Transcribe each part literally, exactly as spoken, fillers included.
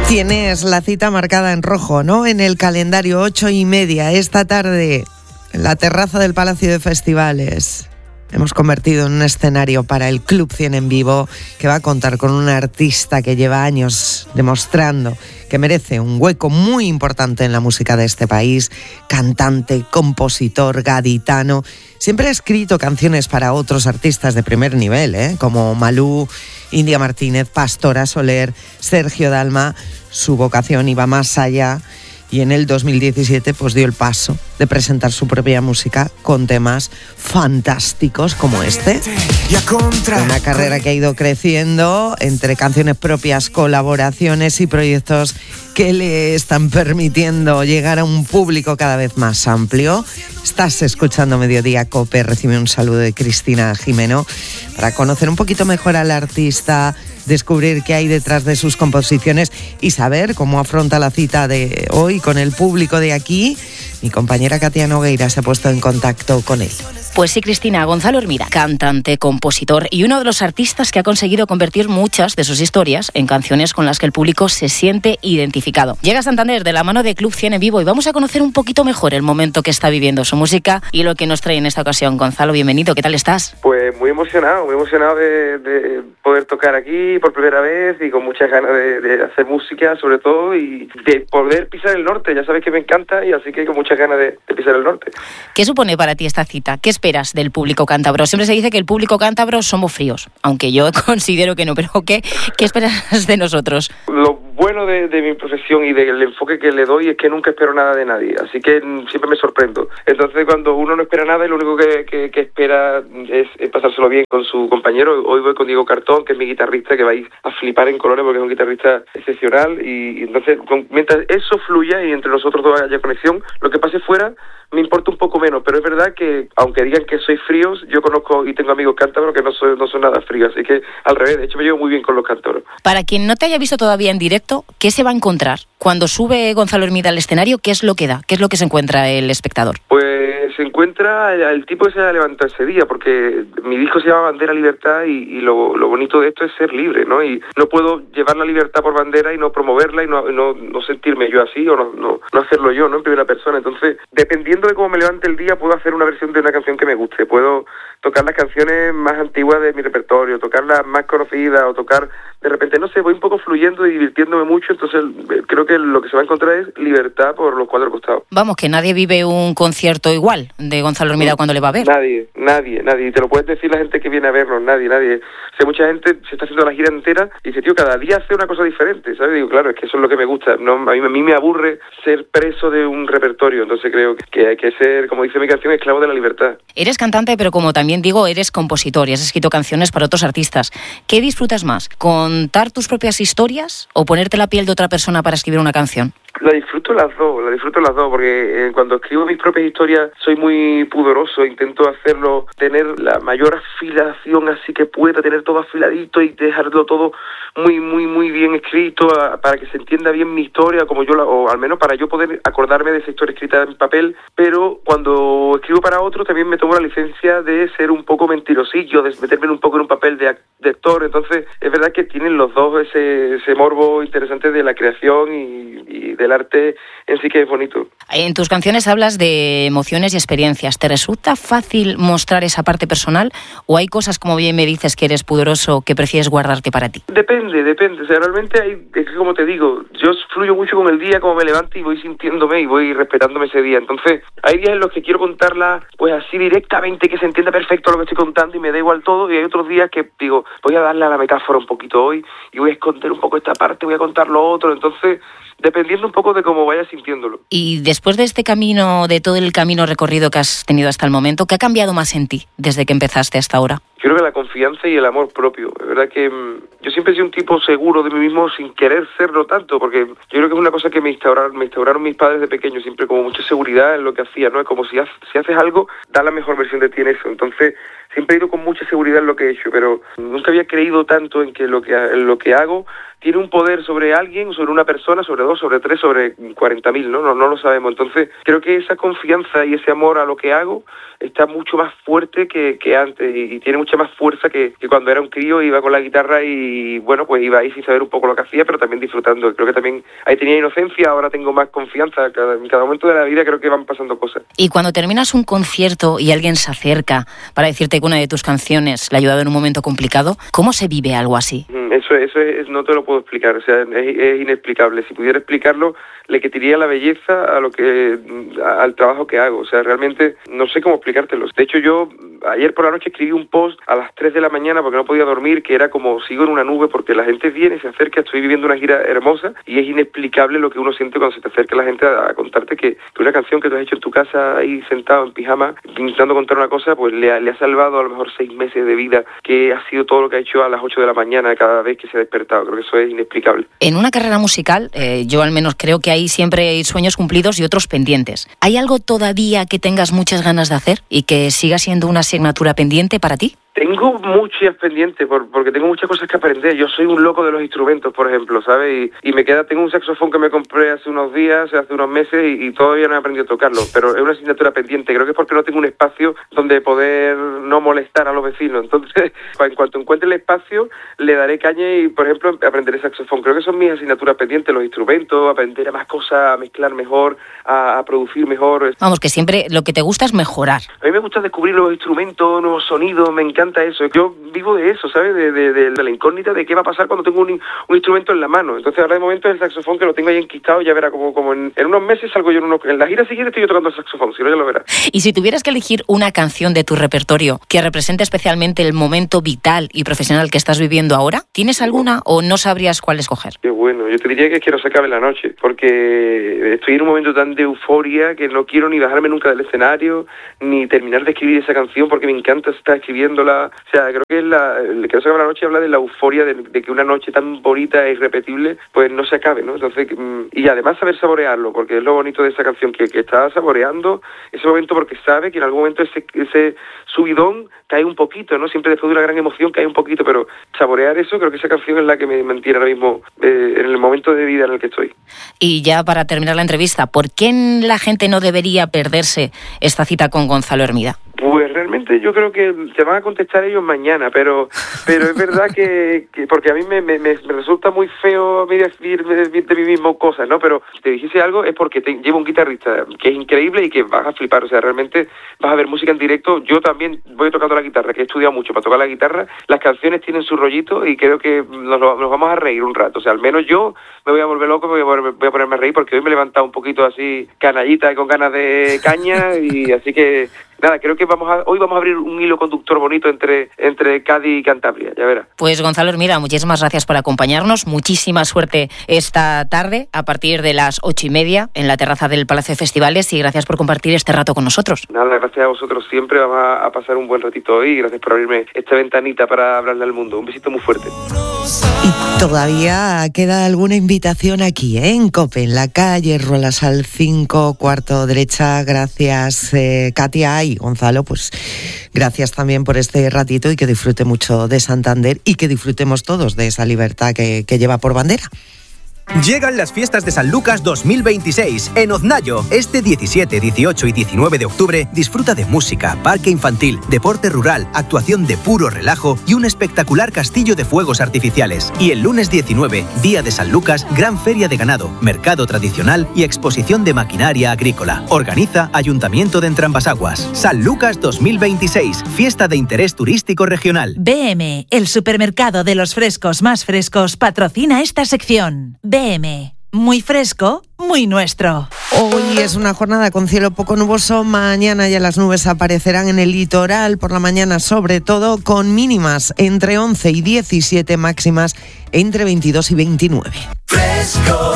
Tienes la cita marcada en rojo, ¿no? En el calendario, ocho y media, esta tarde, en la terraza del Palacio de Festivales. Hemos convertido en un escenario para el Club cien en vivo, que va a contar con un artista que lleva años demostrando que merece un hueco muy importante en la música de este país. Cantante, compositor, gaditano. Siempre ha escrito canciones para otros artistas de primer nivel, ¿eh? Como Malú, India Martínez, Pastora Soler, Sergio Dalma. Su vocación iba más allá y en el dos mil diecisiete pues dio el paso de presentar su propia música con temas fantásticos como este. Una carrera que ha ido creciendo entre canciones propias, colaboraciones y proyectos que le están permitiendo llegar a un público cada vez más amplio. Estás escuchando Mediodía Cope, recibe un saludo de Cristina Jimeno para conocer un poquito mejor al artista, descubrir qué hay detrás de sus composiciones y saber cómo afronta la cita de hoy con el público de aquí. Mi compañera Katia Nogueira se ha puesto en contacto con él. Pues sí, Cristina, Gonzalo Hermida, cantante, compositor y uno de los artistas que ha conseguido convertir muchas de sus historias en canciones con las que el público se siente identificado. Llega a Santander de la mano de Club cien en vivo y vamos a conocer un poquito mejor el momento que está viviendo su música y lo que nos trae en esta ocasión. Gonzalo, bienvenido, ¿qué tal estás? Pues muy emocionado, muy emocionado de, de poder tocar aquí por primera vez y con muchas ganas de, de hacer música sobre todo y de poder pisar el norte. Ya sabes que me encanta y así que con muchas ganas de, de pisar el norte. ¿Qué supone para ti esta cita? ¿Qué esperas del público cántabro? Siempre se dice que el público cántabro somos fríos, aunque yo considero que no, pero ¿qué, qué esperas de nosotros? Lo bueno de, de mi profesión y del enfoque que le doy es que nunca espero nada de nadie, así que siempre me sorprendo. Entonces cuando uno no espera nada y lo único que, que, que espera es, es pasárselo bien con su compañero. Hoy voy con Diego Cartón, que es mi guitarrista, que vais a flipar en colores porque es un guitarrista excepcional y, y entonces con, mientras eso fluya y entre nosotros dos haya conexión, lo que pase fuera me importa un poco menos, pero es verdad que aunque digan que soy fríos, yo conozco y tengo amigos cántabros que no soy, no son nada fríos, así que al revés, de hecho me llevo muy bien con los cántabros. Para quien no te haya visto todavía en directo, ¿qué se va a encontrar? Cuando sube Gonzalo Hermida al escenario, ¿qué es lo que da? ¿Qué es lo que se encuentra el espectador? Pues se encuentra el, el tipo que se ha levantado ese día, porque mi disco se llama Bandera Libertad y, y lo, lo bonito de esto es ser libre, ¿no? Y no puedo llevar la libertad por bandera y no promoverla y no, no, no sentirme yo así o no, no, no hacerlo yo, ¿no? En primera persona. Entonces, dependiendo de cómo me levante el día, puedo hacer una versión de una canción que me guste, puedo tocar las canciones más antiguas de mi repertorio, tocar las más conocidas o tocar, de repente, no sé, voy un poco fluyendo y divirtiéndome mucho, entonces creo que lo que se va a encontrar es libertad por los cuatro costados. Vamos, que nadie vive un concierto igual de Gonzalo Hermida cuando le va a ver. Nadie, nadie, nadie, y te lo puedes decir la gente que viene a vernos, nadie, nadie. O sea, mucha gente se está haciendo la gira entera y dice, tío, cada día hace una cosa diferente, ¿sabes? Digo, claro, es que eso es lo que me gusta, no, a mí, a mí me aburre ser preso de un repertorio, entonces creo que hay que ser, como dice mi canción, esclavo de la libertad. Eres cantante, pero como también digo, eres compositor y has escrito canciones para otros artistas. ¿Qué disfrutas más? ¿Contar tus propias historias o ponerte la piel de otra persona para escribir una canción? La disfruto las dos, la disfruto las dos, porque eh, cuando escribo mis propias historias soy muy pudoroso, intento hacerlo, tener la mayor afilación así que pueda, tener todo afiladito y dejarlo todo muy, muy, muy bien escrito a, para que se entienda bien mi historia, como yo la, o al menos para yo poder acordarme de esa historia escrita en papel, pero cuando escribo para otro también me tomo la licencia de ser un poco mentirosillo, de meterme un poco en un papel de, de actor, entonces es verdad que tienen los dos ese, ese morbo interesante de la creación y, y de el arte en sí que es bonito. En tus canciones hablas de emociones y experiencias. ¿Te resulta fácil mostrar esa parte personal o hay cosas, como bien me dices, que eres pudoroso, que prefieres guardarte para ti? Depende, depende. O sea, realmente hay, es que como te digo, yo fluyo mucho con el día, como me levanto y voy sintiéndome y voy respetándome ese día. Entonces, hay días en los que quiero contarla pues así directamente, que se entienda perfecto lo que estoy contando y me da igual todo, y hay otros días que digo, voy a darle a la metáfora un poquito hoy y voy a esconder un poco esta parte, voy a contar lo otro. Entonces, dependiendo un poco de cómo vayas sintiéndolo. Y después de este camino, de todo el camino recorrido que has tenido hasta el momento, ¿qué ha cambiado más en ti desde que empezaste hasta ahora? Yo creo que la confianza y el amor propio. Es verdad que mmm, yo siempre he sido un tipo seguro de mí mismo sin querer serlo tanto, porque yo creo que es una cosa que me instauraron, me instauraron mis padres de pequeño, siempre como mucha seguridad en lo que hacía, ¿no? Es como si, ha, si haces algo, da la mejor versión de ti en eso. Entonces, siempre he ido con mucha seguridad en lo que he hecho, pero nunca había creído tanto en que lo que, en lo que hago tiene un poder sobre alguien, sobre una persona, sobre dos, sobre tres, sobre cuarenta mil, ¿no? ¿no? No lo sabemos. Entonces, creo que esa confianza y ese amor a lo que hago está mucho más fuerte que, que antes y, y tiene mucha más fuerza que, que cuando era un crío, iba con la guitarra y, bueno, pues iba ahí sin saber un poco lo que hacía, pero también disfrutando. Creo que también ahí tenía inocencia, ahora tengo más confianza. Cada, en cada momento de la vida creo que van pasando cosas. Y cuando terminas un concierto y alguien se acerca para decirte que una de tus canciones le ha ayudado en un momento complicado, ¿cómo se vive algo así? Eso, eso es, no te lo puedo explicar, o sea, es, es inexplicable. Si pudiera explicarlo, le quitaría la belleza a lo que, a, al trabajo que hago. O sea, realmente no sé cómo explicártelo. De hecho, yo ayer por la noche escribí un post a las tres de la mañana porque no podía dormir, que era como sigo en una nube porque la gente viene, se acerca, estoy viviendo una gira hermosa y es inexplicable lo que uno siente cuando se te acerca la gente a, a contarte que, que una canción que tú has hecho en tu casa ahí sentado en pijama intentando contar una cosa, pues le ha, le ha salvado a lo mejor seis meses de vida, que ha sido todo lo que ha hecho a las ocho de la mañana cada vez que se ha despertado. Creo que eso es inexplicable. En una carrera musical, eh, yo al menos creo que hay siempre hay sueños cumplidos y otros pendientes. ¿Hay algo todavía que tengas muchas ganas de hacer y que siga siendo una asignatura pendiente para ti? Tengo muchas pendientes por, porque tengo muchas cosas que aprender. Yo soy un loco de los instrumentos, por ejemplo, ¿sabes? Y, y me queda, tengo un saxofón que me compré hace unos días, hace unos meses y, y todavía no he aprendido a tocarlo, pero es una asignatura pendiente. Creo que es porque no tengo un espacio donde poder no molestar a los vecinos. Entonces, en cuanto encuentre el espacio, le daré caña y, por ejemplo, aprenderé saxofón. Creo que son mis asignaturas pendientes, los instrumentos, aprender a más cosas, a mezclar mejor, a, a producir mejor. Vamos, que siempre lo que te gusta es mejorar. A mí me gusta descubrir nuevos instrumentos, nuevos sonidos, me encanta eso. Yo vivo de eso, ¿sabes? De, de, de, de la incógnita de qué va a pasar cuando tengo un, un instrumento en la mano. Entonces ahora de momento es el saxofón que lo tengo ahí enquistado, ya verá como, como en, en unos meses salgo yo en unos... En la gira siguiente estoy yo tocando el saxofón, si no ya lo verás. Y si tuvieras que elegir una canción de tu repertorio que represente especialmente el momento vital y profesional que estás viviendo ahora, ¿tienes alguna o no sabrías cuál escoger? Qué bueno, yo te diría que quiero se acabe la noche, porque estoy en un momento tan de euforia que no quiero ni bajarme nunca del escenario, ni terminar de escribir esa canción porque me encanta estar escribiéndola. O sea, creo que es la, el que se acabe la noche habla de la euforia de, de que una noche tan bonita e irrepetible pues no se acabe, ¿no? Entonces, y además saber saborearlo, porque es lo bonito de esa canción, que, que está saboreando ese momento porque sabe que en algún momento ese, ese subidón cae un poquito, ¿no? Siempre después de una gran emoción cae un poquito, pero saborear eso, creo que esa canción es la que me mantiene ahora mismo eh, en el momento de vida en el que estoy. Y ya para terminar la entrevista, ¿por qué la gente no debería perderse esta cita con Gonzalo Hermida? Pues realmente yo creo que te van a contestar ellos mañana, pero pero es verdad que, que porque a mí me, me, me resulta muy feo a mí decir de, de mí mismo cosas, ¿no? Pero si te dijese algo es porque te, llevo un guitarrista que es increíble y que vas a flipar, o sea, realmente vas a ver música en directo. Yo también voy tocando la guitarra, que he estudiado mucho para tocar la guitarra. Las canciones tienen su rollito y creo que nos, nos vamos a reír un rato, o sea, al menos yo me voy a volver loco, me voy a, voy a ponerme a reír porque hoy me he levantado un poquito así canallita y con ganas de caña y así que... Nada, creo que vamos a, hoy vamos a abrir un hilo conductor bonito entre, entre Cádiz y Cantabria, ya verás. Pues Gonzalo Hermida, muchísimas gracias por acompañarnos, muchísima suerte esta tarde a partir de las ocho y media en la terraza del Palacio de Festivales y gracias por compartir este rato con nosotros. Nada, gracias a vosotros siempre, vamos a, a pasar un buen ratito hoy y gracias por abrirme esta ventanita para hablarle al mundo. Un besito muy fuerte. Y todavía queda alguna invitación aquí, ¿eh? En COPE, en la calle Ruelasal cinco, cuarto derecha. Gracias, eh, Katia y Gonzalo, pues gracias también por este ratito y que disfrute mucho de Santander y que disfrutemos todos de esa libertad que, que lleva por bandera. Llegan las fiestas de San Lucas dos mil veintiséis en Oznayo. Este diecisiete, dieciocho y diecinueve de octubre disfruta de música, parque infantil, deporte rural, actuación de puro relajo y un espectacular castillo de fuegos artificiales. Y el lunes diecinueve, día de San Lucas, gran feria de ganado, mercado tradicional y exposición de maquinaria agrícola. Organiza Ayuntamiento de Entrambasaguas. San Lucas dos mil veintiséis, fiesta de interés turístico regional. B M, el supermercado de los frescos más frescos, patrocina esta sección. B M, muy fresco, muy nuestro. Hoy es una jornada con cielo poco nuboso. Mañana ya las nubes aparecerán en el litoral, por la mañana sobre todo, con mínimas entre once y diecisiete, máximas entre veintidós y veintinueve. Fresco,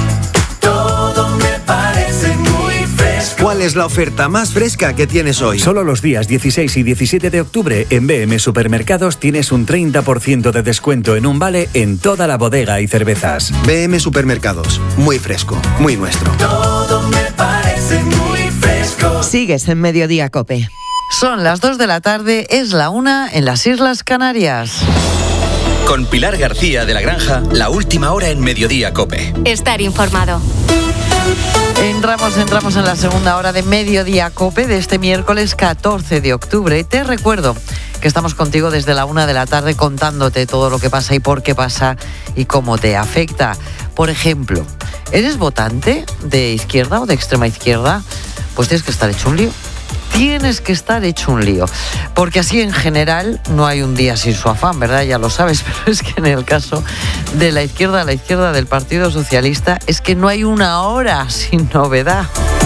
todo me parece muy fresco. ¿Cuál es la oferta más fresca que tienes hoy? Solo los días dieciséis y diecisiete de octubre en B M Supermercados tienes un treinta por ciento de descuento en un vale en toda la bodega y cervezas. B M Supermercados, muy fresco, muy nuestro. Todo me parece muy fresco. Sigues en Mediodía COPE. Son las dos de la tarde, es la una en las Islas Canarias. Con Pilar García de la Granja, la última hora en Mediodía COPE. Estar informado. Entramos, entramos en la segunda hora de Mediodía Cope de este miércoles catorce de octubre. Y te recuerdo que estamos contigo desde la una de la tarde contándote todo lo que pasa y por qué pasa y cómo te afecta. Por ejemplo, ¿eres votante de izquierda o de extrema izquierda? Pues tienes que estar hecho un lío. Tienes que estar hecho un lío, porque así en general no hay un día sin su afán, ¿verdad? Ya lo sabes, pero es que en el caso de la izquierda, la izquierda del Partido Socialista, es que no hay una hora sin novedad.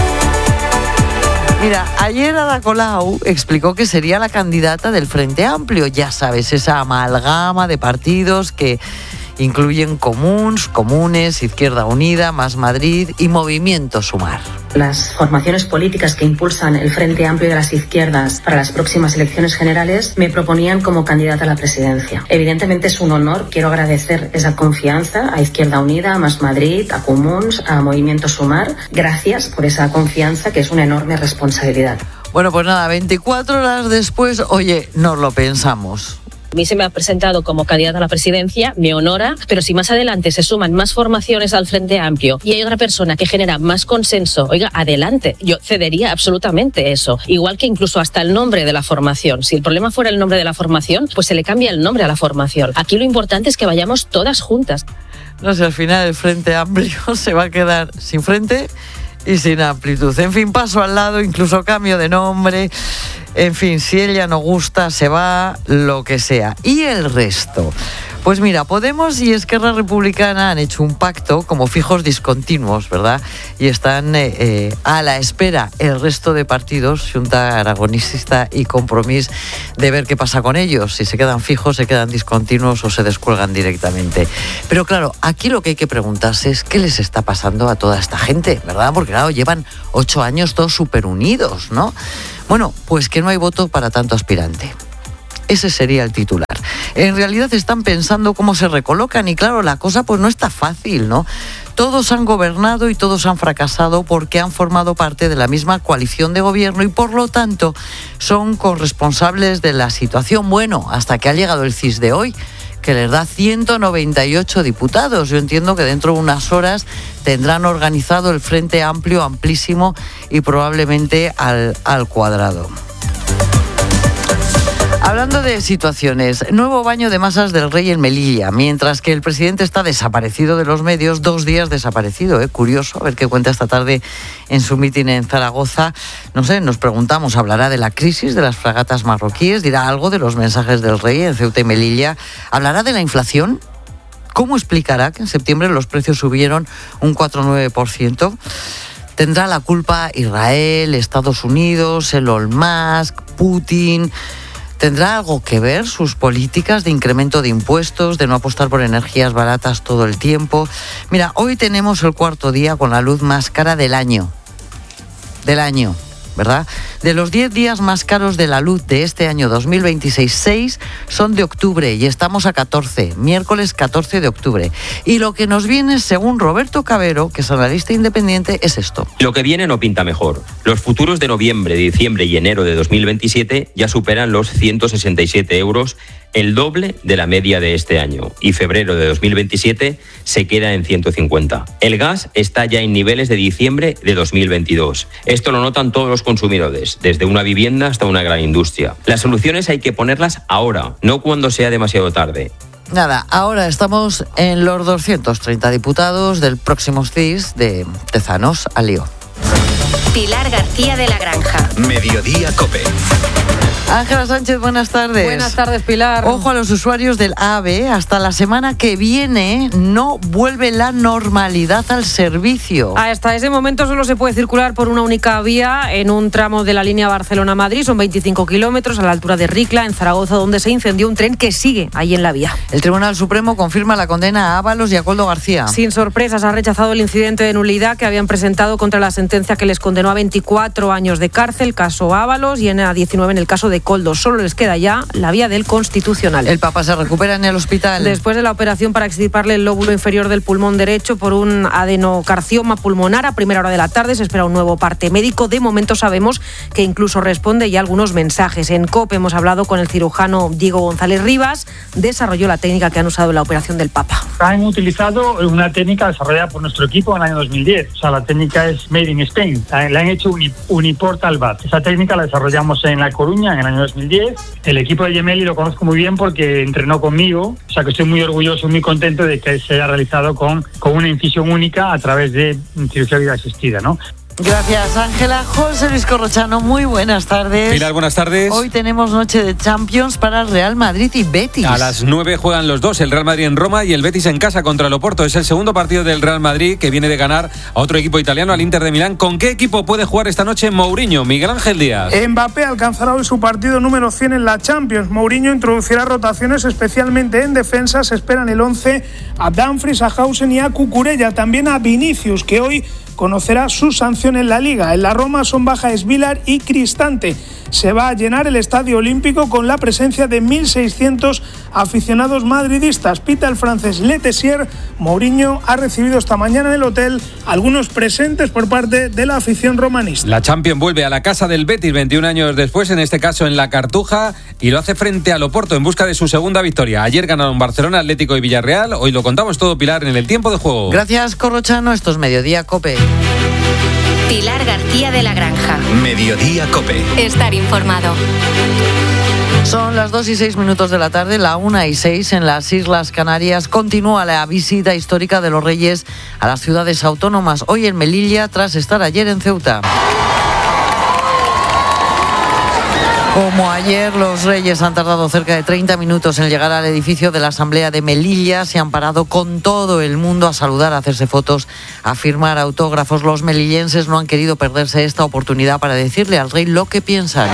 Mira, ayer Ada Colau explicó que sería la candidata del Frente Amplio, ya sabes, esa amalgama de partidos que incluyen Comuns, Comunes, Izquierda Unida, Más Madrid y Movimiento Sumar. Las formaciones políticas que impulsan el Frente Amplio de las Izquierdas para las próximas elecciones generales me proponían como candidata a la presidencia. Evidentemente es un honor, quiero agradecer esa confianza a Izquierda Unida, a Más Madrid, a Comuns, a Movimiento Sumar. Gracias por esa confianza, que es una enorme responsabilidad. Bueno, pues nada, veinticuatro horas después, oye, nos lo pensamos. A mí se me ha presentado como candidata a la presidencia, me honora, pero si más adelante se suman más formaciones al Frente Amplio y hay otra persona que genera más consenso, oiga, adelante, yo cedería absolutamente eso. Igual que incluso hasta el nombre de la formación. Si el problema fuera el nombre de la formación, pues se le cambia el nombre a la formación. Aquí lo importante es que vayamos todas juntas. No sé, al final el Frente Amplio se va a quedar sin frente y sin amplitud. En fin, paso al lado, incluso cambio de nombre. En fin, si ella no gusta, se va, lo que sea. ¿Y el resto? Pues mira, Podemos y Esquerra Republicana han hecho un pacto como fijos discontinuos, ¿verdad? Y están eh, eh, a la espera el resto de partidos, Xunta Aragonisista y Compromís, de ver qué pasa con ellos. Si se quedan fijos, se quedan discontinuos o se descuelgan directamente. Pero claro, aquí lo que hay que preguntarse es qué les está pasando a toda esta gente, ¿verdad? Porque claro, llevan ocho años todos súper unidos, ¿no? Bueno, pues que no hay voto para tanto aspirante. Ese sería el titular. En realidad están pensando cómo se recolocan y claro, la cosa pues no está fácil, ¿no? Todos han gobernado y todos han fracasado porque han formado parte de la misma coalición de gobierno y por lo tanto son corresponsables de la situación. Bueno, hasta que ha llegado el C I S de hoy, que les da ciento noventa y ocho diputados. Yo entiendo que dentro de unas horas tendrán organizado el Frente Amplio, amplísimo y probablemente al, al cuadrado. Hablando de situaciones, nuevo baño de masas del Rey en Melilla, mientras que el presidente está desaparecido de los medios, dos días desaparecido, ¿eh? Curioso, a ver qué cuenta esta tarde en su mitin en Zaragoza. No sé, nos preguntamos, ¿hablará de la crisis de las fragatas marroquíes? ¿Dirá algo de los mensajes del Rey en Ceuta y Melilla? ¿Hablará de la inflación? ¿Cómo explicará que en septiembre los precios subieron un cuatro coma nueve por ciento? ¿Tendrá la culpa Israel, Estados Unidos, Elon Musk, Putin? ¿Tendrá algo que ver sus políticas de incremento de impuestos, de no apostar por energías baratas todo el tiempo? Mira, hoy tenemos el cuarto día con la luz más cara del año. Del año, ¿verdad? De los diez días más caros de la luz de este año dos mil veintiséis, seis son de octubre y estamos a catorce, miércoles catorce de octubre. Y lo que nos viene, según Roberto Cabero, que es analista independiente, es esto. Lo que viene no pinta mejor. Los futuros de noviembre, diciembre y enero de dos mil veintisiete ya superan los ciento sesenta y siete euros, el doble de la media de este año. Y febrero de dos mil veintisiete se queda en ciento cincuenta. El gas está ya en niveles de diciembre de dos mil veintidós. Esto lo notan todos los consumidores, desde una vivienda hasta una gran industria. Las soluciones hay que ponerlas ahora, no cuando sea demasiado tarde. Nada, ahora estamos en los doscientos treinta diputados del próximo C I S de Tezanos al lío. Pilar García de la Granja. Mediodía Cope. Ángela Sánchez, buenas tardes. Buenas tardes, Pilar. Ojo a los usuarios del AVE, hasta la semana que viene no vuelve la normalidad al servicio. Hasta ese momento solo se puede circular por una única vía en un tramo de la línea Barcelona-Madrid, son veinticinco kilómetros a la altura de Ricla, en Zaragoza, donde se incendió un tren que sigue ahí en la vía. El Tribunal Supremo confirma la condena a Ábalos y a Koldo García. Sin sorpresas, ha rechazado el incidente de nulidad que habían presentado contra la sentencia que les condenó condenó a veinticuatro años de cárcel, caso Ábalos, y a diecinueve en el caso de Koldo. Solo les queda ya la vía del Constitucional. El Papa se recupera en el hospital. Después de la operación para extirparle el lóbulo inferior del pulmón derecho por un adenocarcioma pulmonar, a primera hora de la tarde se espera un nuevo parte médico. De momento sabemos que incluso responde ya algunos mensajes. En COPE hemos hablado con el cirujano Diego González Rivas. Desarrolló la técnica que han usado en la operación del Papa. Han utilizado una técnica desarrollada por nuestro equipo en el año dos mil diez. O sea, la técnica es Made in Spain. La han hecho Uniportal V A T. Esa técnica la desarrollamos en La Coruña en el año dos mil diez. El equipo de Gemelli lo conozco muy bien porque entrenó conmigo. O sea, que estoy muy orgulloso y muy contento de que se haya realizado con, con una incisión única a través de cirugía asistida, ¿no? Gracias, Ángela. José Luis Corrochano, muy buenas tardes. Pilar, buenas tardes. Hoy tenemos noche de Champions para el Real Madrid y Betis. A las nueve juegan los dos, el Real Madrid en Roma y el Betis en casa contra el Oporto. Es el segundo partido del Real Madrid, que viene de ganar a otro equipo italiano, al Inter de Milán. ¿Con qué equipo puede jugar esta noche Mourinho? Miguel Ángel Díaz. Mbappé alcanzará hoy su partido número cien en la Champions. Mourinho introducirá rotaciones, especialmente en defensa. Se esperan el once a Dumfries, a Hausen y a Cucurella. También a Vinicius, que hoy conocerá su sanción en la Liga. En la Roma son baja Esvilar y Cristante. Se va a llenar el Estadio Olímpico con la presencia de mil seiscientos aficionados madridistas. Pita el francés Letessier. Mourinho ha recibido esta mañana en el hotel algunos presentes por parte de la afición romanista. La Champions vuelve a la casa del Betis veintiún años después, en este caso en la Cartuja, y lo hace frente al Oporto en busca de su segunda victoria. Ayer ganaron Barcelona, Atlético y Villarreal. Hoy lo contamos todo, Pilar, en el tiempo de juego. Gracias, Corrochano. Esto es Mediodía COPE. Pilar García de la Granja. Mediodía COPE. Estar informado. Son las dos y seis minutos de la tarde, la una y seis en las Islas Canarias. Continúa la visita histórica de los Reyes a las ciudades autónomas. Hoy en Melilla, tras estar ayer en Ceuta. Como ayer, los Reyes han tardado cerca de treinta minutos en llegar al edificio de la Asamblea de Melilla. Se han parado con todo el mundo a saludar, a hacerse fotos, a firmar autógrafos. Los melillenses no han querido perderse esta oportunidad para decirle al rey lo que piensan.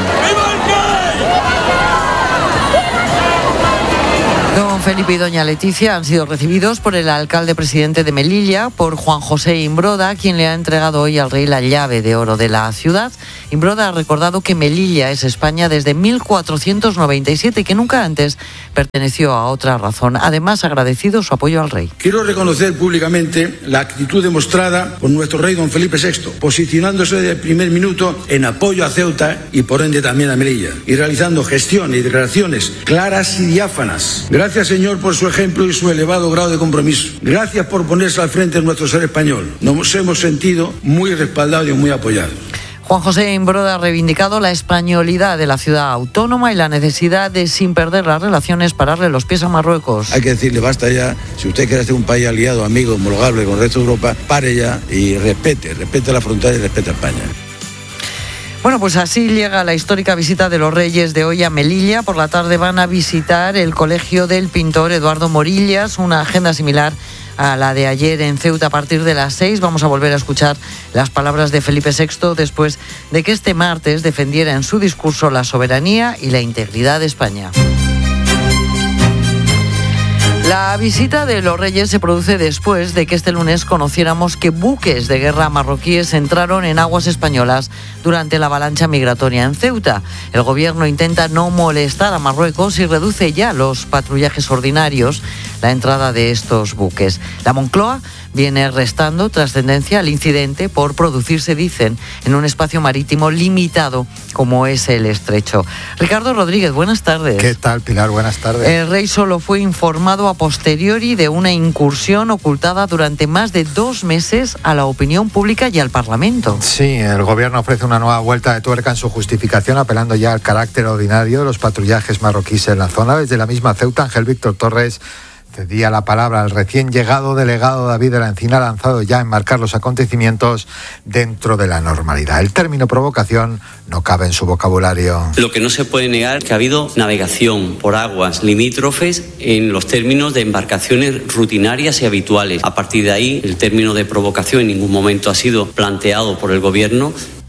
Don Felipe y doña Leticia han sido recibidos por el alcalde presidente de Melilla, por Juan José Imbroda, quien le ha entregado hoy al rey la llave de oro de la ciudad. Imbroda ha recordado que Melilla es España desde mil cuatrocientos noventa y siete y que nunca antes perteneció a otra razón. Además, ha agradecido su apoyo al rey. Quiero reconocer públicamente la actitud demostrada por nuestro rey don Felipe sexto, posicionándose desde el primer minuto en apoyo a Ceuta y por ende también a Melilla, y realizando gestiones y declaraciones claras y diáfanas. Gracias, señor, por su ejemplo y su elevado grado de compromiso. Gracias por ponerse al frente de nuestro ser español. Nos hemos sentido muy respaldados y muy apoyados. Juan José Imbroda ha reivindicado la españolidad de la ciudad autónoma y la necesidad de, sin perder las relaciones, pararle los pies a Marruecos. Hay que decirle, basta ya, si usted quiere ser un país aliado, amigo, homologable con el resto de Europa, pare ya y respete, respete la frontera y respete a España. Bueno, pues así llega la histórica visita de los Reyes de hoy a Melilla. Por la tarde van a visitar el colegio del pintor Eduardo Morillas, una agenda similar a la de ayer en Ceuta a partir de las seis. Vamos a volver a escuchar las palabras de Felipe sexto después de que este martes defendiera en su discurso la soberanía y la integridad de España. La visita de los Reyes se produce después de que este lunes conociéramos que buques de guerra marroquíes entraron en aguas españolas durante la avalancha migratoria en Ceuta. El gobierno intenta no molestar a Marruecos y reduce ya los patrullajes ordinarios, la entrada de estos buques. La Moncloa viene restando trascendencia al incidente por producirse, dicen, en un espacio marítimo limitado como es el Estrecho. Ricardo Rodríguez, buenas tardes. ¿Qué tal, Pilar? Buenas tardes. El rey solo fue informado a posteriori de una incursión ocultada durante más de dos meses a la opinión pública y al Parlamento. Sí, el gobierno ofrece una nueva vuelta de tuerca en su justificación, apelando ya al carácter ordinario de los patrullajes marroquíes en la zona. Desde la misma Ceuta, Ángel Víctor Torres cedía la palabra al recién llegado delegado David de la Encina, lanzado ya a enmarcar los acontecimientos dentro de la normalidad. El término provocación no cabe en su vocabulario. Lo que no se puede negar es que ha habido navegación por aguas limítrofes en los términos de embarcaciones rutinarias y habituales. A partir de ahí, el término de provocación en ningún momento ha sido planteado por el gobierno.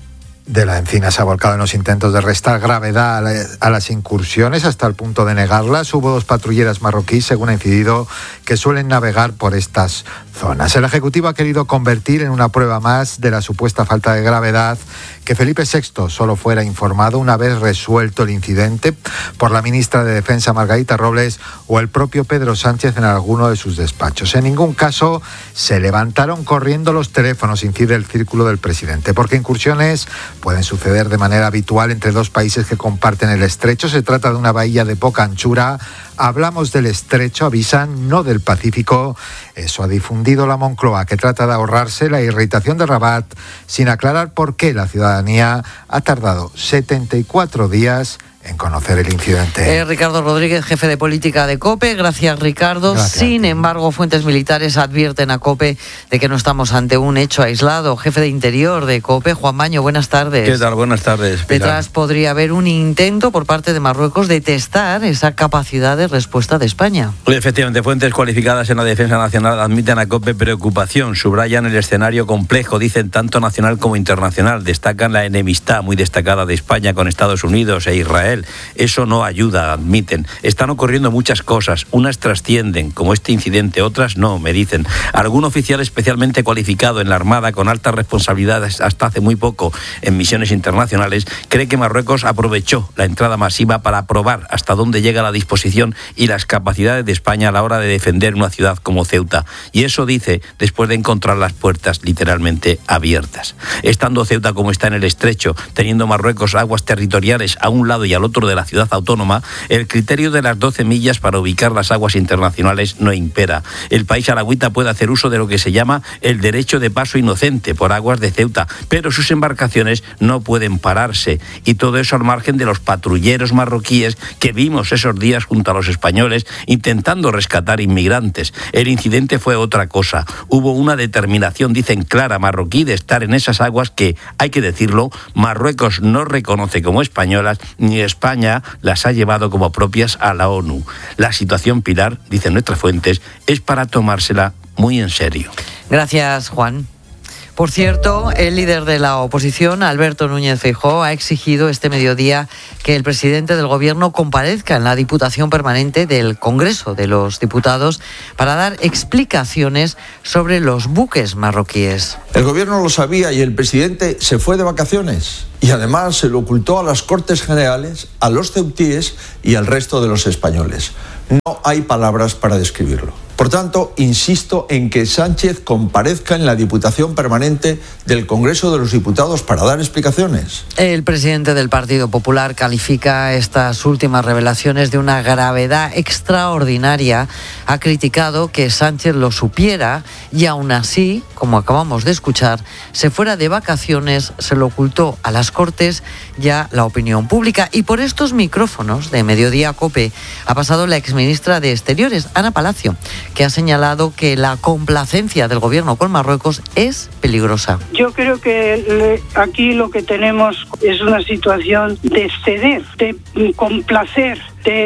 de la Encina se ha volcado en los intentos de restar gravedad a, la, a las incursiones hasta el punto de negarlas. Hubo dos patrulleras marroquíes, según ha incidido, que suelen navegar por estas zonas. El Ejecutivo ha querido convertir en una prueba más de la supuesta falta de gravedad que Felipe sexto solo fuera informado una vez resuelto el incidente por la ministra de Defensa Margarita Robles o el propio Pedro Sánchez en alguno de sus despachos. En ningún caso se levantaron corriendo los teléfonos, incide el círculo del presidente, porque incursiones pueden suceder de manera habitual entre dos países que comparten el estrecho. Se trata de una bahía de poca anchura. Hablamos del estrecho, avisan, no del Pacífico. Eso ha difundido la Moncloa, que trata de ahorrarse la irritación de Rabat sin aclarar por qué la ciudadanía ha tardado setenta y cuatro días en conocer el incidente. Eh, Ricardo Rodríguez, jefe de política de COPE. Gracias, Ricardo. Gracias. Sin embargo, fuentes militares advierten a COPE de que no estamos ante un hecho aislado. Jefe de Interior de COPE, Juan Maño, buenas tardes. ¿Qué tal? Buenas tardes, Pilar. Detrás podría haber un intento por parte de Marruecos de testar esa capacidad de respuesta de España. Efectivamente, fuentes cualificadas en la Defensa Nacional admiten a COPE preocupación, subrayan el escenario complejo, dicen tanto nacional como internacional, destacan la enemistad muy destacada de España con Estados Unidos e Israel. Eso no ayuda, admiten. Están ocurriendo muchas cosas, unas trascienden, como este incidente, otras no, me dicen. Algún oficial especialmente cualificado en la Armada, con altas responsabilidades hasta hace muy poco en misiones internacionales, cree que Marruecos aprovechó la entrada masiva para probar hasta dónde llega la disposición y las capacidades de España a la hora de defender una ciudad como Ceuta. Y eso dice después de encontrar las puertas literalmente abiertas. Estando Ceuta como está en el estrecho, teniendo Marruecos aguas territoriales a un lado y al otro de la ciudad autónoma, el criterio de las doce millas para ubicar las aguas internacionales no impera. El país alauita puede hacer uso de lo que se llama el derecho de paso inocente por aguas de Ceuta, pero sus embarcaciones no pueden pararse, y todo eso al margen de los patrulleros marroquíes que vimos esos días junto a los españoles intentando rescatar inmigrantes. El incidente fue otra cosa. Hubo una determinación, dicen, clara marroquí de estar en esas aguas que, hay que decirlo, Marruecos no reconoce como españolas, ni España las ha llevado como propias a la ONU. La situación, Pilar, dicen nuestras fuentes, es para tomársela muy en serio. Gracias, Juan. Por cierto, el líder de la oposición, Alberto Núñez Feijóo, ha exigido este mediodía que el presidente del Gobierno comparezca en la Diputación Permanente del Congreso de los Diputados para dar explicaciones sobre los buques marroquíes. El Gobierno lo sabía y el presidente se fue de vacaciones y además se lo ocultó a las Cortes Generales, a los ceutíes y al resto de los españoles. No hay palabras para describirlo. Por tanto, insisto en que Sánchez comparezca en la Diputación Permanente del Congreso de los Diputados para dar explicaciones. El presidente del Partido Popular califica estas últimas revelaciones de una gravedad extraordinaria. Ha criticado que Sánchez lo supiera y aún así, como acabamos de escuchar, se fuera de vacaciones, se lo ocultó a las Cortes y a la opinión pública. Y por estos micrófonos de Mediodía COPE ha pasado la exministra de Exteriores, Ana Palacio, que ha señalado que la complacencia del gobierno con Marruecos es peligrosa. Yo creo que aquí lo que tenemos es una situación de ceder, de complacer,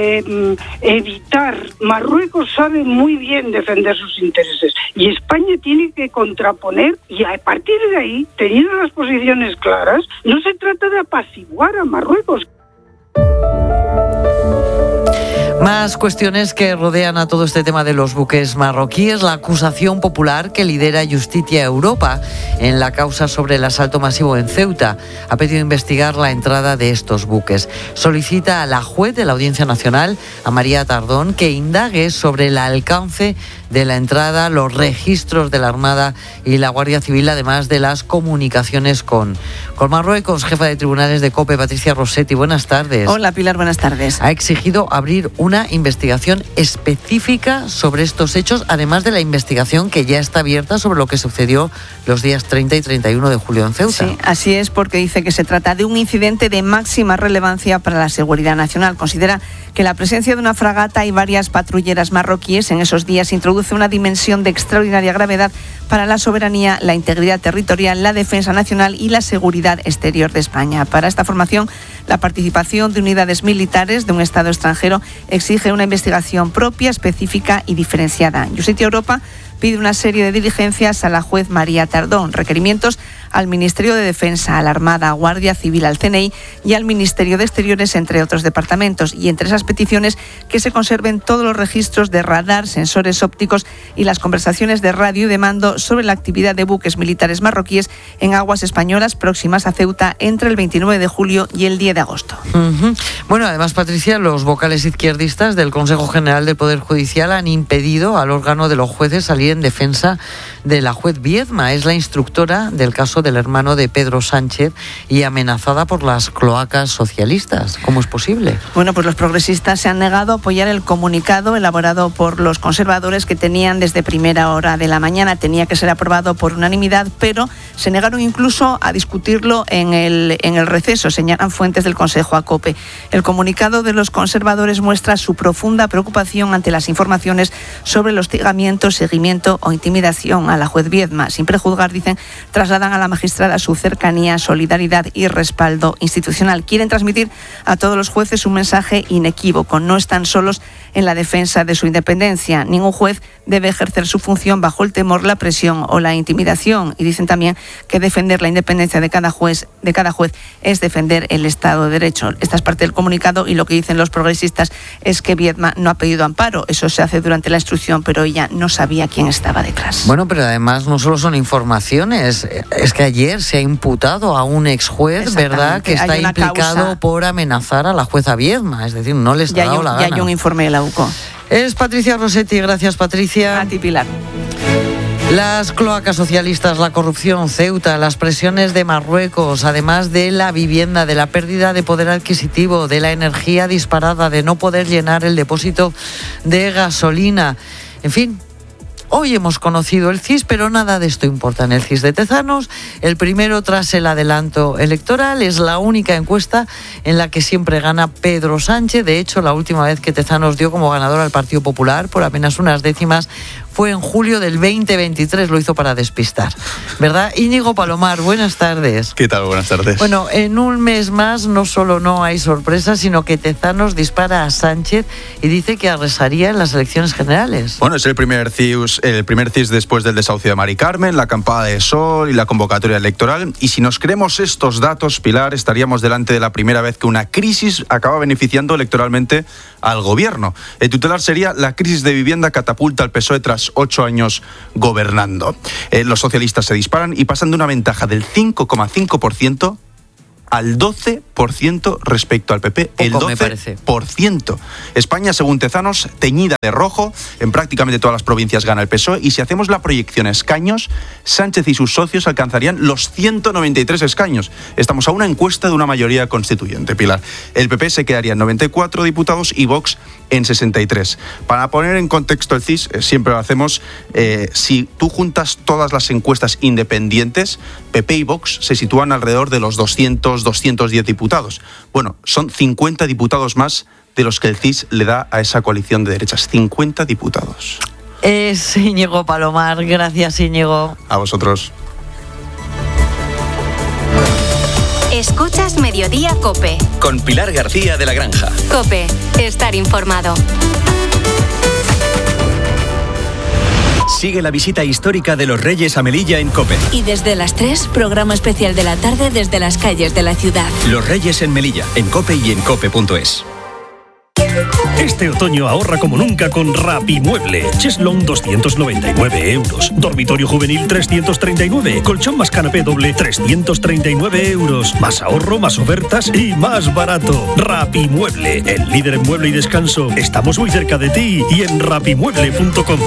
de evitar. Marruecos sabe muy bien defender sus intereses y España tiene que contraponer, y a partir de ahí, teniendo las posiciones claras, no se trata de apaciguar a Marruecos. Más cuestiones que rodean a todo este tema de los buques marroquíes. La acusación popular que lidera Justicia Europa en la causa sobre el asalto masivo en Ceuta ha pedido investigar la entrada de estos buques. Solicita a la juez de la Audiencia Nacional, a María Tardón, que indague sobre el alcance de la entrada, los registros de la Armada y la Guardia Civil, además de las comunicaciones con, con Marruecos. Jefa de Tribunales de COPE, Patricia Rossetti, buenas tardes. Hola, Pilar, buenas tardes. Ha exigido abrir una investigación específica sobre estos hechos, además de la investigación que ya está abierta sobre lo que sucedió los días treinta y treinta y uno de julio en Ceuta. Sí, así es, porque dice que se trata de un incidente de máxima relevancia para la seguridad nacional. Considera que la presencia de una fragata y varias patrulleras marroquíes en esos días introduce una dimensión de extraordinaria gravedad para la soberanía, la integridad territorial, la defensa nacional y la seguridad exterior de España. Para esta formación, la participación de unidades militares de un Estado extranjero exige una investigación propia, específica y diferenciada. Justicia Europa pide una serie de diligencias a la juez María Tardón, requerimientos al Ministerio de Defensa, a la Armada, a Guardia Civil, al C N I y al Ministerio de Exteriores, entre otros departamentos. Y entre esas peticiones, que se conserven todos los registros de radar, sensores ópticos y las conversaciones de radio y de mando sobre la actividad de buques militares marroquíes en aguas españolas próximas a Ceuta entre el veintinueve de julio y el diez de agosto. Uh-huh. Bueno, además, Patricia, los vocales izquierdistas del Consejo General del Poder Judicial han impedido al órgano de los jueces salir en defensa de la juez Viedma. Es la instructora del caso del hermano de Pedro Sánchez y amenazada por las cloacas socialistas. ¿Cómo es posible? Bueno, pues los progresistas se han negado a apoyar el comunicado elaborado por los conservadores, que tenían desde primera hora de la mañana. Tenía que ser aprobado por unanimidad, pero se negaron incluso a discutirlo en el, en el receso, señalan fuentes del Consejo a COPE. El comunicado de los conservadores muestra su profunda preocupación ante las informaciones sobre el hostigamiento, seguimiento o intimidación a la juez Viedma. Sin prejuzgar, dicen, trasladan a la magistrada su cercanía, solidaridad y respaldo institucional. Quieren transmitir a todos los jueces un mensaje inequívoco. No están solos en la defensa de su independencia. Ningún juez debe ejercer su función bajo el temor, la presión o la intimidación. Y dicen también que defender la independencia de cada juez, de cada juez es defender el Estado de Derecho. Esta es parte del comunicado, y lo que dicen los progresistas es que Viedma no ha pedido amparo. Eso se hace durante la instrucción, pero ella no sabía quién estaba detrás. Bueno, pero además no solo son informaciones, es que ayer se ha imputado a un ex juez, ¿verdad?, que está implicado causa por amenazar a la jueza Viedma. Es decir, no les ha dado la gana. Ya hay un informe de la U C O. Es Patricia Rossetti. Gracias, Patricia. A ti, Pilar. Las cloacas socialistas, la corrupción, Ceuta, las presiones de Marruecos, además de la vivienda, de la pérdida de poder adquisitivo, de la energía disparada, de no poder llenar el depósito de gasolina. En fin, hoy hemos conocido el C I S, pero nada de esto importa en el C I S de Tezanos. El primero tras el adelanto electoral, es la única encuesta en la que siempre gana Pedro Sánchez. De hecho, la última vez que Tezanos dio como ganador al Partido Popular por apenas unas décimas fue en julio del veinte veintitrés, lo hizo para despistar, ¿verdad? Íñigo Palomar, buenas tardes. ¿Qué tal? Buenas tardes. Bueno, en un mes más no solo no hay sorpresas, sino que Tezanos dispara a Sánchez y dice que arrasaría en las elecciones generales. Bueno, es el primer C I S, el primer C I S después del desahucio de Mari Carmen, la acampada de Sol y la convocatoria electoral. Y si nos creemos estos datos, Pilar, estaríamos delante de la primera vez que una crisis acaba beneficiando electoralmente al gobierno. El titular sería: la crisis de vivienda catapulta al P S O E tras ocho años gobernando. Eh, los socialistas se disparan y pasan de una ventaja del cinco coma cinco por ciento al doce por ciento respecto al P P. Poco, el doce por ciento. España, según Tezanos, teñida de rojo. En prácticamente todas las provincias gana el P S O E. Y si hacemos la proyección a escaños, Sánchez y sus socios alcanzarían los ciento noventa y tres escaños. Estamos a una encuesta de una mayoría constituyente, Pilar. El P P se quedaría en noventa y cuatro diputados y Vox en sesenta y tres. Para poner en contexto el C I S, eh, siempre lo hacemos, eh, si tú juntas todas las encuestas independientes, P P y Vox se sitúan alrededor de los doscientos, doscientos diez diputados. Bueno, son cincuenta diputados más de los que el C I S le da a esa coalición de derechas. cincuenta diputados. Es Íñigo Palomar. Gracias, Íñigo. A vosotros. Escuchas Mediodía COPE. Con Pilar García de la Granja. COPE, estar informado. Sigue la visita histórica de los Reyes a Melilla en COPE. Y desde las tres, programa especial de la tarde desde las calles de la ciudad. Los Reyes en Melilla, en COPE y en cope punto es. Este otoño ahorra como nunca con Rapimueble. Cheslong doscientos noventa y nueve euros. Dormitorio juvenil trescientos treinta y nueve. Colchón más canapé doble trescientos treinta y nueve euros. Más ahorro, más ofertas y más barato. Rapimueble, el líder en mueble y descanso. Estamos muy cerca de ti y en rapimueble punto com.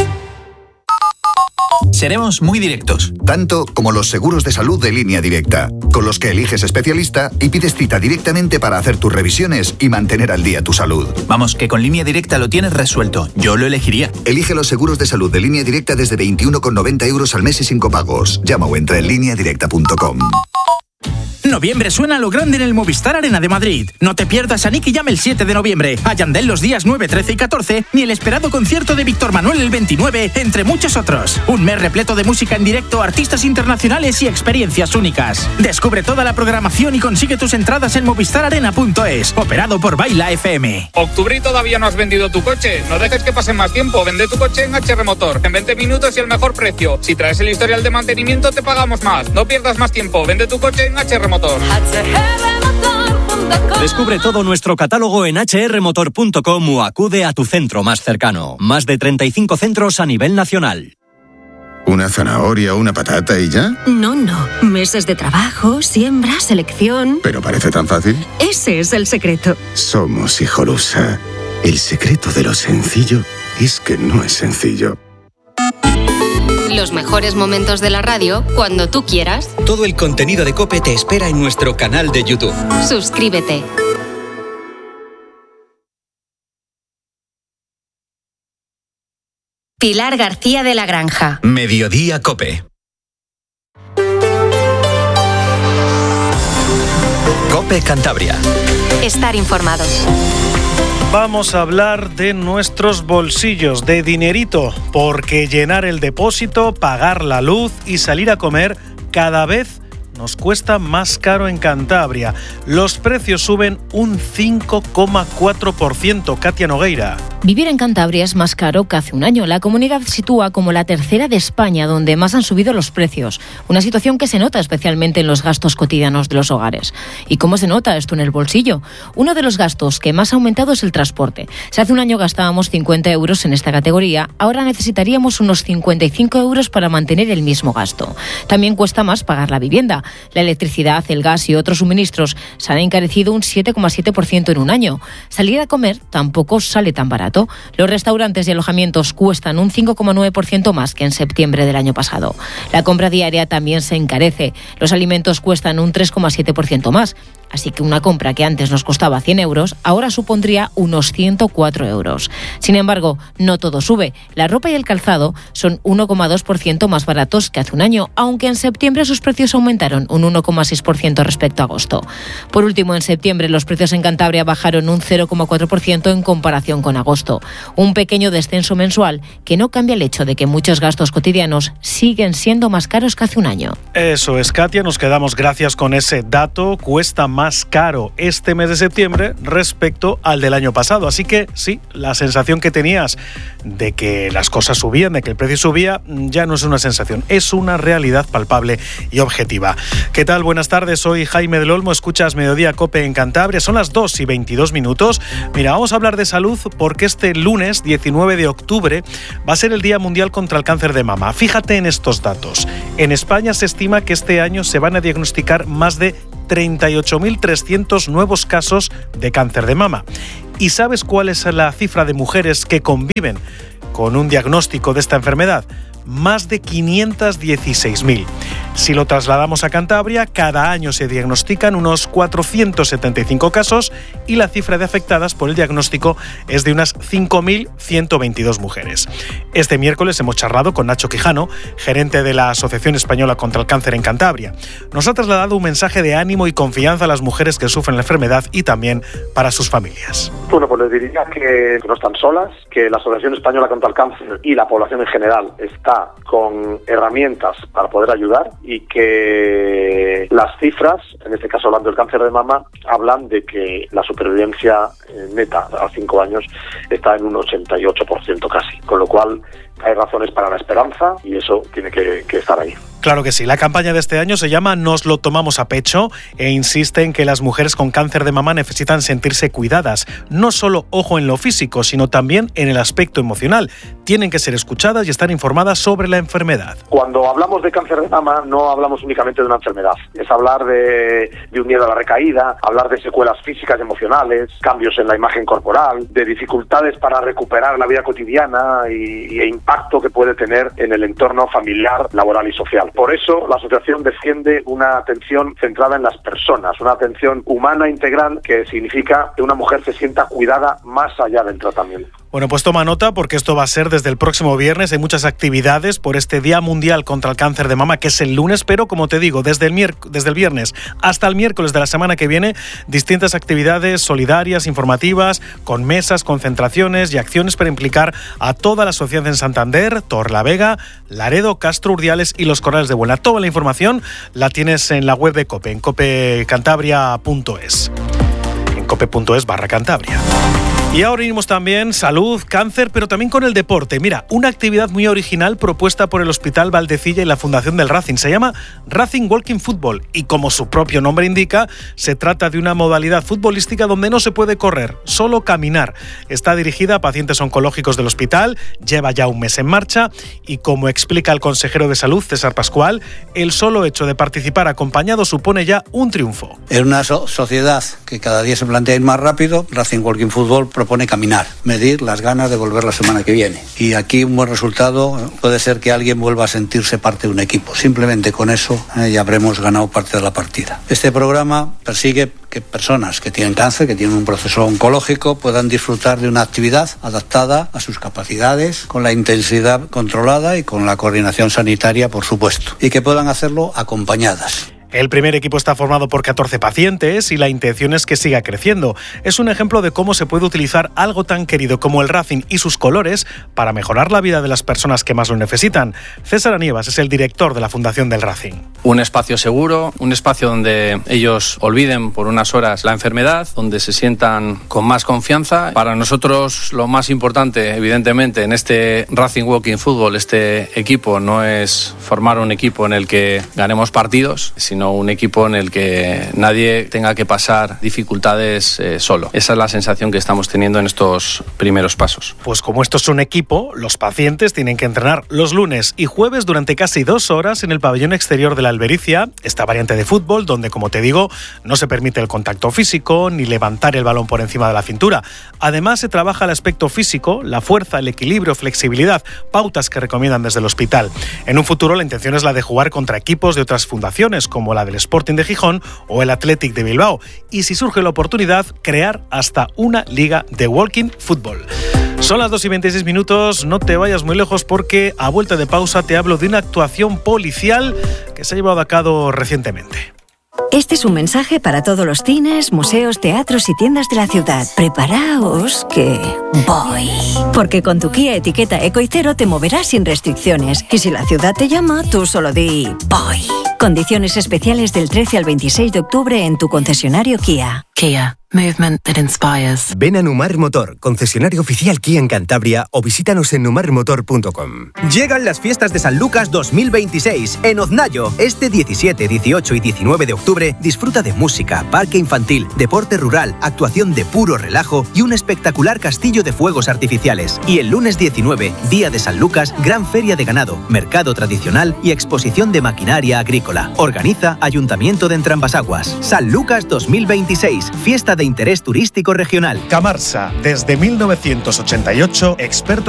Seremos muy directos. Tanto como los seguros de salud de Línea Directa, con los que eliges especialista y pides cita directamente para hacer tus revisiones y mantener al día tu salud. Vamos, que con Línea Directa lo tienes resuelto. Yo lo elegiría. Elige los seguros de salud de Línea Directa desde veintiuno con noventa euros al mes y sin copagos. Llama o entra en línea directa punto com. Noviembre suena a lo grande en el Movistar Arena de Madrid. No te pierdas a Nicky Jam el siete de noviembre, a Yandel los días nueve, trece y catorce, ni el esperado concierto de Víctor Manuel el veintinueve, entre muchos otros. Un mes repleto de música en directo, artistas internacionales y experiencias únicas. Descubre toda la programación y consigue tus entradas en movistar arena punto es, operado por Baila F M. Octubre y todavía no has vendido tu coche. No dejes que pase más tiempo. Vende tu coche en H R Motor. En veinte minutos y el mejor precio. Si traes el historial de mantenimiento, te pagamos más. No pierdas más tiempo. Vende tu coche en H R Motor. Descubre todo nuestro catálogo en hache erre motor punto com o acude a tu centro más cercano. Más de treinta y cinco centros a nivel nacional. ¿Una zanahoria o una patata y ya? No, no. Meses de trabajo, siembra, selección... ¿Pero parece tan fácil? Ese es el secreto. Somos Hijolusa. El secreto de lo sencillo es que no es sencillo. Los mejores momentos de la radio cuando tú quieras. Todo el contenido de COPE te espera en nuestro canal de YouTube. Suscríbete. Pilar García de la Granja. Mediodía COPE. COPE Cantabria. Estar informados. Vamos a hablar de nuestros bolsillos, de dinerito, porque llenar el depósito, pagar la luz y salir a comer cada vez nos cuesta más caro en Cantabria. Los precios suben un cinco coma cuatro por ciento. Katia Nogueira. Vivir en Cantabria es más caro que hace un año. La comunidad se sitúa como la tercera de España donde más han subido los precios. Una situación que se nota especialmente en los gastos cotidianos de los hogares. ¿Y cómo se nota esto en el bolsillo? Uno de los gastos que más ha aumentado es el transporte. Si hace un año gastábamos cincuenta euros en esta categoría, ahora necesitaríamos unos cincuenta y cinco euros para mantener el mismo gasto. También cuesta más pagar la vivienda. La electricidad, el gas y otros suministros se han encarecido un siete coma siete por ciento en un año. Salir a comer tampoco sale tan barato. Los restaurantes y alojamientos cuestan un cinco coma nueve por ciento más que en septiembre del año pasado. La compra diaria también se encarece. Los alimentos cuestan un tres coma siete por ciento más. Así que una compra que antes nos costaba cien euros, ahora supondría unos ciento cuatro euros. Sin embargo, no todo sube. La ropa y el calzado son uno coma dos por ciento más baratos que hace un año, aunque en septiembre sus precios aumentaron un uno coma seis por ciento respecto a agosto. Por último, en septiembre los precios en Cantabria bajaron un cero coma cuatro por ciento en comparación con agosto. Un pequeño descenso mensual que no cambia el hecho de que muchos gastos cotidianos siguen siendo más caros que hace un año. Eso es, Katia, nos quedamos gracias con ese dato. Cuesta más caro este mes de septiembre respecto al del año pasado. Así que sí, la sensación que tenías de que las cosas subían, de que el precio subía, ya no es una sensación, es una realidad palpable y objetiva. ¿Qué tal? Buenas tardes, soy Jaime del Olmo, escuchas Mediodía COPE en Cantabria, son las dos y veintidós minutos. Mira, vamos a hablar de salud porque este lunes diecinueve de octubre va a ser el Día Mundial contra el Cáncer de Mama. Fíjate en estos datos. En España se estima que este año se van a diagnosticar más de treinta y ocho mil trescientos nuevos casos de cáncer de mama. ¿Y sabes cuál es la cifra de mujeres que conviven con un diagnóstico de esta enfermedad? Más de quinientos dieciséis mil. Si lo trasladamos a Cantabria, cada año se diagnostican unos cuatrocientos setenta y cinco casos y la cifra de afectadas por el diagnóstico es de unas cinco mil ciento veintidós mujeres. Este miércoles hemos charlado con Nacho Quijano, gerente de la Asociación Española contra el Cáncer en Cantabria. Nos ha trasladado un mensaje de ánimo y confianza a las mujeres que sufren la enfermedad y también para sus familias. Bueno, pues les diría que no están solas, que la Asociación Española contra el Cáncer y la población en general está con herramientas para poder ayudar y que las cifras, en este caso hablando del cáncer de mama, hablan de que la supervivencia neta a cinco años está en un ochenta y ocho por ciento casi, con lo cual hay razones para la esperanza y eso tiene que, que estar ahí. Claro que sí. La campaña de este año se llama Nos lo tomamos a pecho e insiste en que las mujeres con cáncer de mama necesitan sentirse cuidadas. No solo ojo en lo físico, sino también en el aspecto emocional. Tienen que ser escuchadas y estar informadas sobre la enfermedad. Cuando hablamos de cáncer de mama no hablamos únicamente de una enfermedad. Es hablar de, de un miedo a la recaída, hablar de secuelas físicas y emocionales, cambios en la imagen corporal, de dificultades para recuperar la vida cotidiana y, y impacto que puede tener en el entorno familiar, laboral y social. Por eso la asociación defiende una atención centrada en las personas, una atención humana integral que significa que una mujer se sienta cuidada más allá del tratamiento. Bueno, pues toma nota porque esto va a ser desde el próximo viernes. Hay muchas actividades por este Día Mundial contra el Cáncer de Mama, que es el lunes, pero como te digo, desde el, miérc- desde el viernes hasta el miércoles de la semana que viene, distintas actividades solidarias, informativas, con mesas, concentraciones y acciones para implicar a toda la sociedad en Santander, Torlavega, Laredo, Castro Urdiales y los Corrales de Buelna. Toda la información la tienes en la web de COPE, en copecantabria punto es. En cope punto es barra Cantabria. Y ahora unimos también salud, cáncer, pero también con el deporte. Mira, una actividad muy original propuesta por el Hospital Valdecilla y la Fundación del Racing. Se llama Racing Walking Football y, como su propio nombre indica, se trata de una modalidad futbolística donde no se puede correr, solo caminar. Está dirigida a pacientes oncológicos del hospital, lleva ya un mes en marcha y, como explica el consejero de Salud, César Pascual, el solo hecho de participar acompañado supone ya un triunfo. En una so- sociedad que cada día se plantea ir más rápido, Racing Walking Football propone caminar, medir las ganas de volver la semana que viene. Y aquí un buen resultado puede ser que alguien vuelva a sentirse parte de un equipo. Simplemente con eso eh, ya habremos ganado parte de la partida. Este programa persigue que personas que tienen cáncer, que tienen un proceso oncológico, puedan disfrutar de una actividad adaptada a sus capacidades, con la intensidad controlada y con la coordinación sanitaria, por supuesto, y que puedan hacerlo acompañadas. El primer equipo está formado por catorce pacientes y la intención es que siga creciendo. Es un ejemplo de cómo se puede utilizar algo tan querido como el Racing y sus colores para mejorar la vida de las personas que más lo necesitan. César Anievas es el director de la Fundación del Racing. Un espacio seguro, un espacio donde ellos olviden por unas horas la enfermedad, donde se sientan con más confianza. Para nosotros lo más importante, evidentemente, en este Racing Walking Football, este equipo no es formar un equipo en el que ganemos partidos, sino un equipo en el que nadie tenga que pasar dificultades eh, solo. Esa es la sensación que estamos teniendo en estos primeros pasos. Pues como esto es un equipo, los pacientes tienen que entrenar los lunes y jueves durante casi dos horas en el pabellón exterior de la Albericia, esta variante de fútbol donde, como te digo, no se permite el contacto físico ni levantar el balón por encima de la cintura. Además, se trabaja el aspecto físico, la fuerza, el equilibrio, flexibilidad, pautas que recomiendan desde el hospital. En un futuro la intención es la de jugar contra equipos de otras fundaciones, como la del Sporting de Gijón o el Athletic de Bilbao, y si surge la oportunidad, crear hasta una liga de walking fútbol. Son las dos y veintiséis minutos, no te vayas muy lejos porque a vuelta de pausa te hablo de una actuación policial que se ha llevado a cabo recientemente. Este es un mensaje para todos los cines, museos, teatros y tiendas de la ciudad. Preparaos que voy. Porque con tu Kia etiqueta Eco y Cero te moverás sin restricciones. Y si la ciudad te llama, tú solo di voy. Condiciones especiales del trece al veintiséis de octubre en tu concesionario Kia. Kia. Movement that inspires. Ven a Numar Motor, concesionario oficial Kia en Cantabria, o visítanos en numar motor punto com. Llegan las fiestas de San Lucas dos mil veintiséis en Oznayo. Este diecisiete, dieciocho y diecinueve de octubre disfruta de música, parque infantil, deporte rural, actuación de puro relajo y un espectacular castillo de fuegos artificiales. Y el lunes diecinueve, día de San Lucas, gran feria de ganado, mercado tradicional y exposición de maquinaria agrícola. Organiza Ayuntamiento de Entrambasaguas. San Lucas dos mil veintiséis, fiesta de interés turístico regional. Camarsa, desde mil novecientos ochenta y ocho, expertos